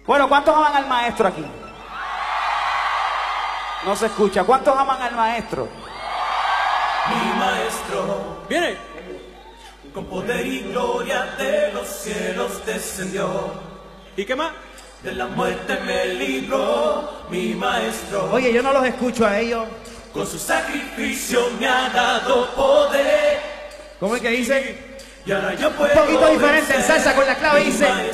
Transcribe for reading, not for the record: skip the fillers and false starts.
Bueno, ¿cuántos aman al maestro aquí? No se escucha. ¿Cuántos aman al maestro? Mi maestro Viene. con poder y gloria de los cielos descendió. ¿Y qué más? De la muerte me libró mi maestro. Oye, yo no los escucho a ellos. Con su sacrificio me ha dado poder. ¿Cómo es que dice? Y ahora yo puedo Un poquito diferente en vencer. salsa con la clave Mi dice...